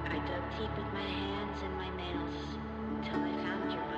I dug deep with my hands and my nails till I found your